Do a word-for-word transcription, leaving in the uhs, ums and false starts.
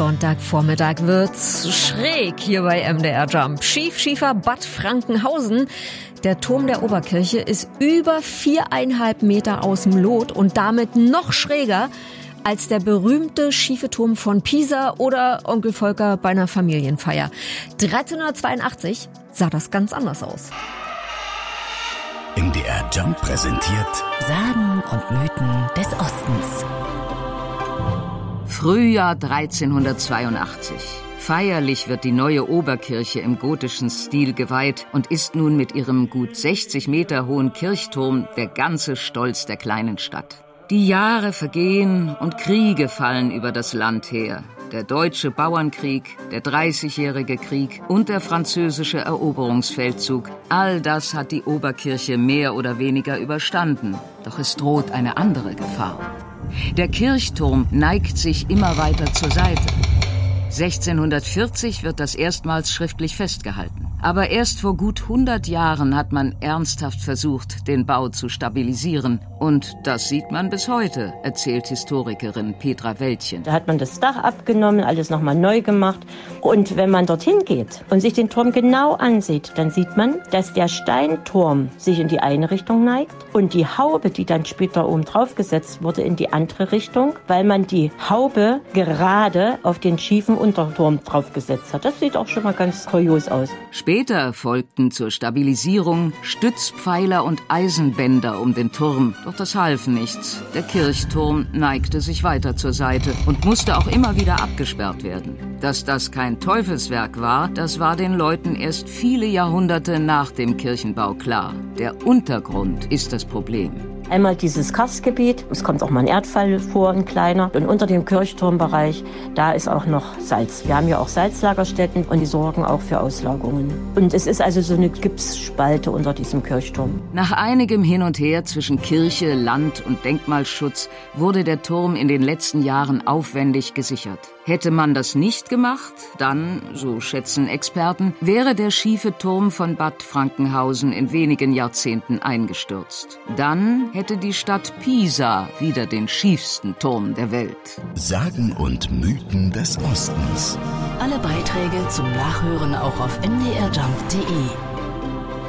Sonntagvormittag wird's schräg hier bei M D R Jump. Schiefschiefer Bad Frankenhausen. Der Turm der Oberkirche ist über viereinhalb Meter aus dem Lot und damit noch schräger als der berühmte schiefe Turm von Pisa oder Onkel Volker bei einer Familienfeier. dreizehnhundertzweiundachtzig sah das ganz anders aus. M D R Jump präsentiert Sagen und Mythen des Ostens. Frühjahr dreizehnhundertzweiundachtzig. Feierlich wird die neue Oberkirche im gotischen Stil geweiht und ist nun mit ihrem gut sechzig Meter hohen Kirchturm der ganze Stolz der kleinen Stadt. Die Jahre vergehen und Kriege fallen über das Land her. Der deutsche Bauernkrieg, der Dreißigjährige Krieg und der französische Eroberungsfeldzug. All das hat die Oberkirche mehr oder weniger überstanden. Doch es droht eine andere Gefahr. Der Kirchturm neigt sich immer weiter zur Seite. sechzehnhundertvierzig wird das erstmals schriftlich festgehalten. Aber erst vor gut hundert Jahren hat man ernsthaft versucht, den Bau zu stabilisieren. Und das sieht man bis heute, erzählt Historikerin Petra Wäldchen. Da hat man das Dach abgenommen, alles nochmal neu gemacht. Und wenn man dorthin geht und sich den Turm genau ansieht, dann sieht man, dass der Steinturm sich in die eine Richtung neigt und die Haube, die dann später oben drauf gesetzt wurde, in die andere Richtung, weil man die Haube gerade auf den schiefen Unterturm draufgesetzt hat. Das sieht auch schon mal ganz kurios aus. Später folgten zur Stabilisierung Stützpfeiler und Eisenbänder um den Turm. Doch das half nichts. Der Kirchturm neigte sich weiter zur Seite und musste auch immer wieder abgesperrt werden. Dass das kein Teufelswerk war, das war den Leuten erst viele Jahrhunderte nach dem Kirchenbau klar. Der Untergrund ist das Problem. Einmal dieses Karstgebiet, es kommt auch mal ein Erdfall vor, ein kleiner. Und unter dem Kirchturmbereich, da ist auch noch Salz. Wir haben ja auch Salzlagerstätten und die sorgen auch für Auslagerungen. Und es ist also so eine Gipsspalte unter diesem Kirchturm. Nach einigem Hin und Her zwischen Kirche, Land und Denkmalschutz wurde der Turm in den letzten Jahren aufwendig gesichert. Hätte man das nicht gemacht, dann, so schätzen Experten, wäre der schiefe Turm von Bad Frankenhausen in wenigen Jahrzehnten eingestürzt. Dann hätte die Stadt Pisa wieder den schiefsten Turm der Welt. Sagen und Mythen des Ostens. Alle Beiträge zum Nachhören auch auf m d r jump punkt d e.